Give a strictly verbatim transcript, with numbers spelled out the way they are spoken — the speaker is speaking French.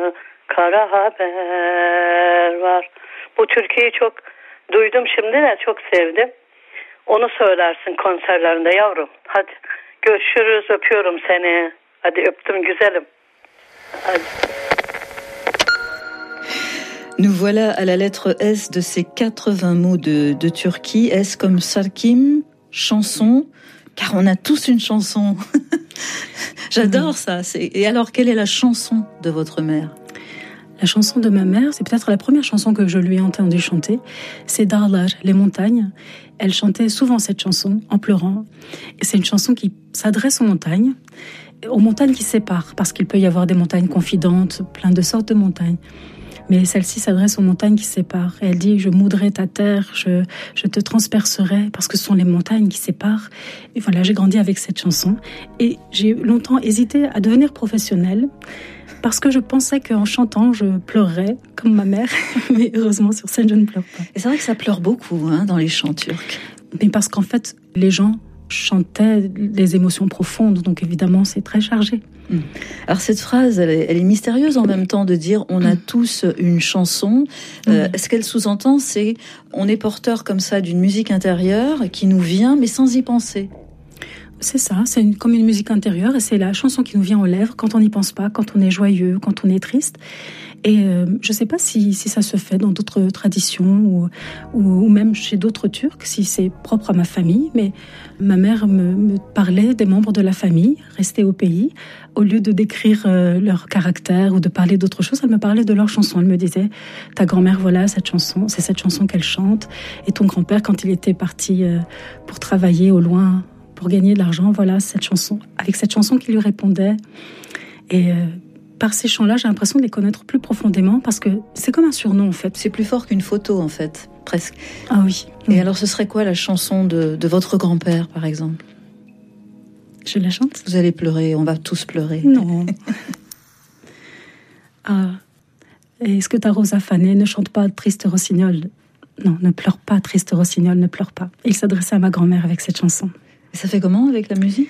kara haber var. Bu türküyü çok duydum şimdi de çok sevdim. Onu söylersin konserlerinde yavrum. Hadi görüşürüz, öpüyorum seni. Hadi öptüm güzelim. Hadi. Nous voilà à la lettre S de ces quatre-vingts mots de, de Turquie. S comme Sarkim, chanson, car on a tous une chanson. J'adore ça. C'est... Et alors, quelle est la chanson de votre mère ? La chanson de ma mère, c'est peut-être la première chanson que je lui ai entendu chanter. C'est Dağlar, les montagnes. Elle chantait souvent cette chanson en pleurant. Et c'est une chanson qui s'adresse aux montagnes, aux montagnes qui séparent, parce qu'il peut y avoir des montagnes confidentes, plein de sortes de montagnes. Mais celle-ci s'adresse aux montagnes qui séparent. Et elle dit, je moudrai ta terre, je, je te transpercerai, parce que ce sont les montagnes qui séparent. Et voilà, j'ai grandi avec cette chanson. Et j'ai longtemps hésité à devenir professionnelle, parce que je pensais qu'en chantant, je pleurerais, comme ma mère. Mais heureusement, sur scène, je ne pleure pas. Et c'est vrai que ça pleure beaucoup, hein, dans les chants turcs. Mais parce qu'en fait, les gens chantaient des émotions profondes, donc évidemment, c'est très chargé. Mmh. Alors cette phrase, elle est, elle est mystérieuse en même temps de dire on a mmh. tous une chanson. Euh, mmh. Ce qu'elle sous-entend, c'est on est porteur comme ça d'une musique intérieure qui nous vient, mais sans y penser. C'est ça, c'est une, comme une musique intérieure et c'est la chanson qui nous vient aux lèvres quand on n'y pense pas, quand on est joyeux, quand on est triste. Et euh, je ne sais pas si, si ça se fait dans d'autres traditions ou, ou, ou même chez d'autres Turcs, si c'est propre à ma famille. Mais ma mère me, me parlait des membres de la famille restés au pays. Au lieu de décrire euh, leur caractère ou de parler d'autre chose, elle me parlait de leur chanson. Elle me disait, ta grand-mère, voilà cette chanson, c'est cette chanson qu'elle chante. Et ton grand-père, quand il était parti euh, pour travailler au loin, pour gagner de l'argent, voilà cette chanson. Avec cette chanson qui lui répondait. Et... Euh, par ces chants-là, j'ai l'impression de les connaître plus profondément parce que c'est comme un surnom en fait. C'est plus fort qu'une photo en fait, presque. Ah oui. Et oui. alors ce serait quoi la chanson de, de votre grand-père par exemple ? Je la chante ? Vous allez pleurer, on va tous pleurer. Non. Ah, est-ce que ta rose affanée ne chante pas Triste Rossignol ? Non, ne pleure pas Triste Rossignol, ne pleure pas. Il s'adressait à ma grand-mère avec cette chanson. Et ça fait comment avec la musique ?